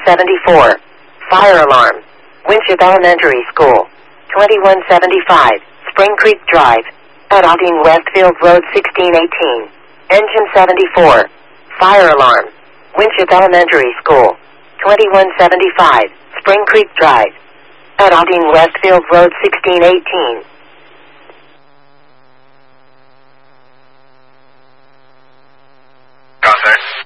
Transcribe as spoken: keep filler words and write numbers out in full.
seventy-four. Fire alarm. Winship Elementary School. twenty-one seventy-five. Spring Creek Drive. At Audine Westfield Road sixteen eighteen. Engine seventy-four. Fire alarm. Winship Elementary School. twenty-one seventy-five. Spring Creek Drive. At Audine Westfield Road sixteen eighteen. Process.